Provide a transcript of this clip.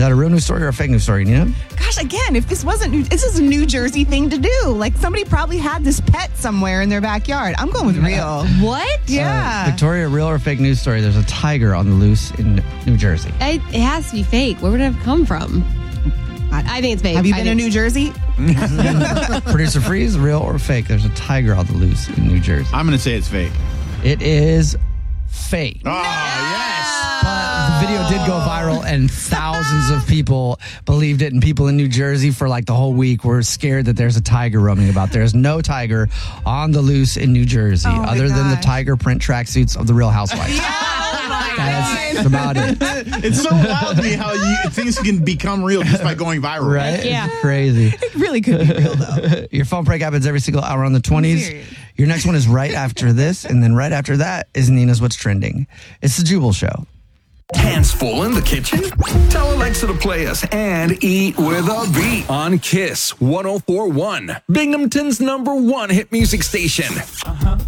that a real news story or a fake news story, Nina? Gosh, again, if this wasn't new, this is a New Jersey thing to do. Like somebody probably had this pet somewhere in their backyard. I'm going with real. What? Yeah. Victoria, real or fake news story? There's a tiger on the loose in New Jersey. It has to be fake. Where would it have come from? I think it's fake. Have you been to New Jersey? Producer Freeze, real or fake? There's a tiger on the loose in New Jersey. I'm going to say it's fake. It is fake. Oh, yes. But the video did go viral and thousands of people believed it, and people in New Jersey for like the whole week were scared that there's a tiger roaming about. There's no tiger on the loose in New Jersey other than the tiger print tracksuits of the Real Housewives. That's about it. It's so wild to me how things can become real just by going viral. Right? Yeah. It's crazy. It really could be real, though. Your phone prank happens every single hour on the 20s. serious. Your next one is right after this, and then right after that is Nina's What's Trending. It's the Jubal Show. Hands full in the kitchen? Tell Alexa to play us and eat with a beat on Kiss 104.1, Binghamton's #1 hit music station.